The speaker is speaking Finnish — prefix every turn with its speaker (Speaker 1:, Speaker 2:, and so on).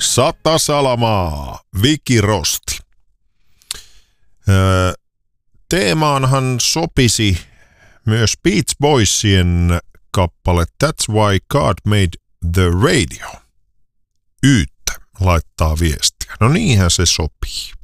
Speaker 1: 100 salamaa, Vicky Rosti. Teemaanhan sopisi myös Beach Boysien kappale That's Why God Made the Radio. Yyttä laittaa viestiä. No niinhän se sopii.